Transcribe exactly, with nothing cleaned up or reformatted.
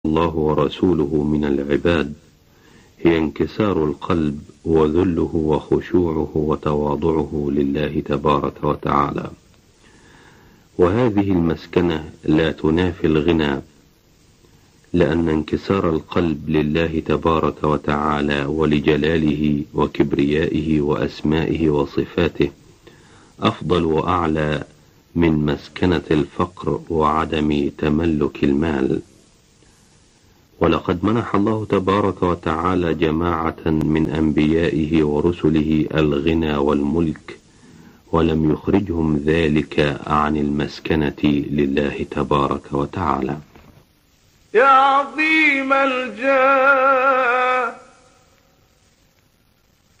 الله ورسوله من العباد هي انكسار القلب وذله وخشوعه وتواضعه لله تبارك وتعالى، وهذه المسكنة لا تنافي الغنى، لأن انكسار القلب لله تبارك وتعالى ولجلاله وكبريائه وأسمائه وصفاته أفضل وأعلى من مسكنة الفقر وعدم تملك المال. ولقد منح الله تبارك وتعالى جماعة من أنبيائه ورسله الغنى والملك، ولم يخرجهم ذلك عن المسكنة لله تبارك وتعالى. يا عظيم الجاه